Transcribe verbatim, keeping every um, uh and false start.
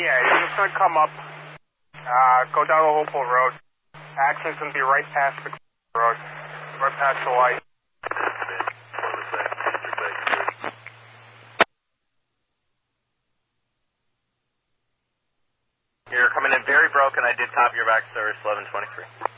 Yeah, you're just gonna come up, uh, go down the Hopewell Road. Action's gonna be right past the road, right past the light. You're coming in very broken. I did copy your back service, eleven twenty-three.